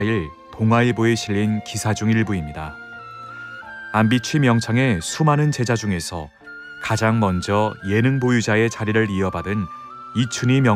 동아일보에 실린 기사 중 일부입니다. 안비취 명창의 수많은 제자 중에서 가장 먼저 예능 보유자의 자리를 이어받은 이춘희